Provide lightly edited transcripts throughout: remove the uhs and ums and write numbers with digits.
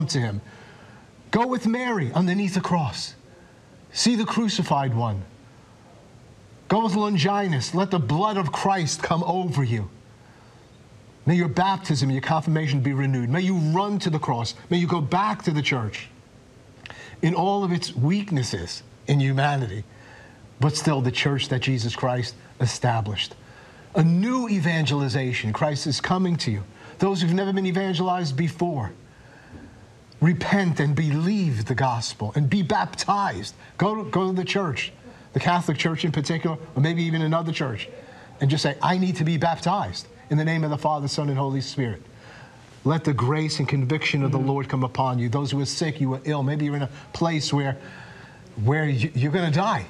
to him. Go with Mary underneath the cross. See the crucified one. Go with Longinus. Let the blood of Christ come over you. May your baptism, your confirmation be renewed. May you run to the cross. May you go back to the church in all of its weaknesses in humanity, but still the church that Jesus Christ established. A new evangelization. Christ is coming to you. Those who've never been evangelized before, repent and believe the gospel and be baptized. Go to the church, the Catholic Church in particular, or maybe even another church, and just say, I need to be baptized in the name of the Father, Son, and Holy Spirit. Let the grace and conviction of the Lord come upon you. Those who are sick, you are ill. Maybe you're in a place where you're going to die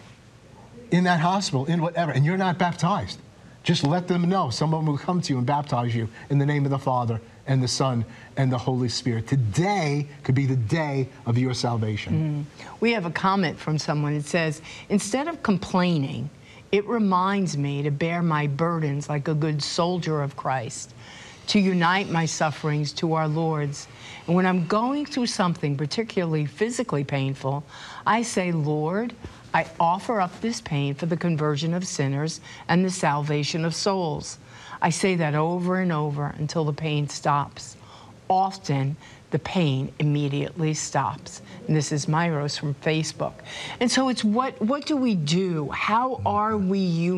in that hospital, in whatever, and you're not baptized. Just let them know. Someone will come to you and baptize you in the name of the Father and the Son and the Holy Spirit. Today could be the day of your salvation. We have a comment from someone. It says, instead of complaining, it reminds me to bear my burdens like a good soldier of Christ, to unite my sufferings to our Lord's. And when I'm going through something particularly physically painful, I say, Lord, I offer up this pain for the conversion of sinners and the salvation of souls. I say that over and over until the pain stops. Often, the pain immediately stops. And this is Myros from Facebook. And so it's what do we do? How are we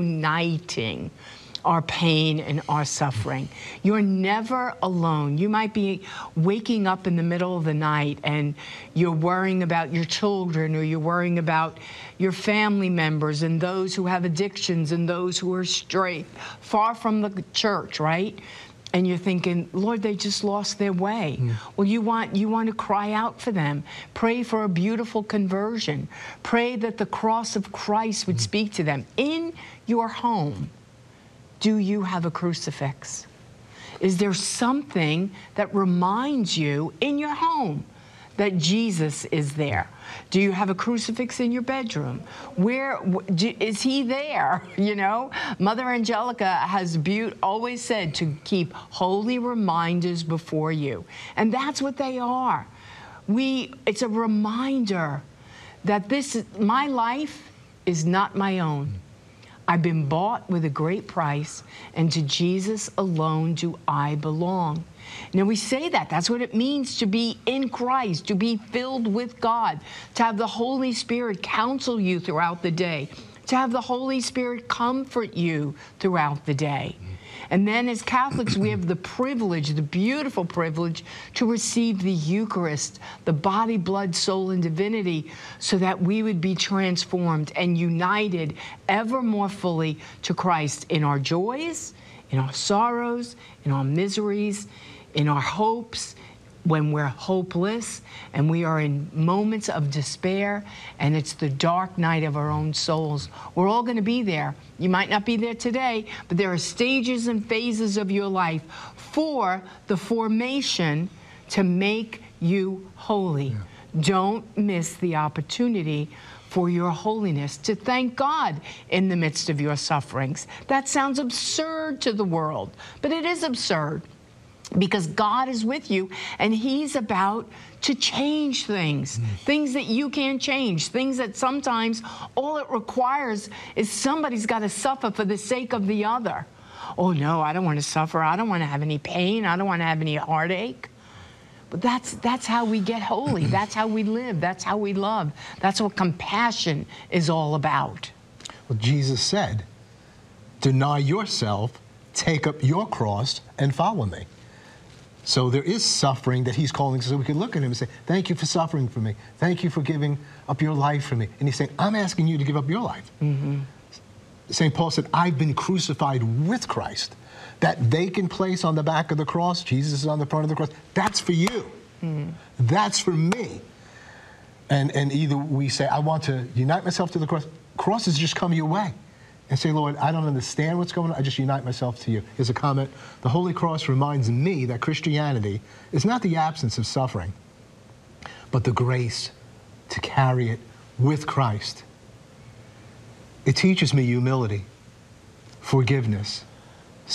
uniting our pain and our suffering? You're never alone. You might be waking up in the middle of the night and you're worrying about your children, or you're worrying about your family members and those who have addictions and those who are straight, far from the church, right? And you're thinking, Lord, they just lost their way. Well, you want to cry out for them. Pray for a beautiful conversion. Pray that the cross of Christ would speak to them. In your home, do you have a crucifix? Is there something that reminds you in your home that Jesus is there? Do you have a crucifix in your bedroom? Where is he there? You know, Mother Angelica has always said to keep holy reminders before you. And that's what they are. It's a reminder that my life is not my own. I've been bought with a great price, and to Jesus alone do I belong. Now, we say that. That's what it means to be in Christ, to be filled with God, to have the Holy Spirit counsel you throughout the day, to have the Holy Spirit comfort you throughout the day. And then as Catholics, we have the privilege, the beautiful privilege, to receive the Eucharist, the body, blood, soul, and divinity, so that we would be transformed and united ever more fully to Christ in our joys, in our sorrows, in our miseries, in our hopes, when we're hopeless and we are in moments of despair and it's the dark night of our own souls. We're all going to be there. You might not be there today, but there are stages and phases of your life for the formation to make you holy. Yeah. Don't miss the opportunity for your holiness, to thank God in the midst of your sufferings. That sounds absurd to the world, but it is absurd. Because God is with you, and he's about to change things, things that you can't change, things that sometimes all it requires is somebody's got to suffer for the sake of the other. Oh, no, I don't want to suffer. I don't want to have any pain. I don't want to have any heartache. But that's how we get holy. That's how we live. That's how we love. That's what compassion is all about. Well, Jesus said, deny yourself, take up your cross, and follow me. So there is suffering that he's calling, so we can look at him and say, thank you for suffering for me. Thank you for giving up your life for me. And he's saying, I'm asking you to give up your life. St. Paul said, I've been crucified with Christ. That vacant place on the back of the cross, Jesus is on the front of the cross, that's for you. That's for me. And either we say, I want to unite myself to the cross. Crosses just come your way. And say, Lord, I don't understand what's going on. I just unite myself to you. Here's a comment. The Holy Cross reminds me that Christianity is not the absence of suffering, but the grace to carry it with Christ. It teaches me humility, forgiveness,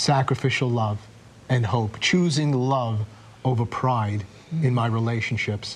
sacrificial love, and hope, choosing love over pride in my relationships.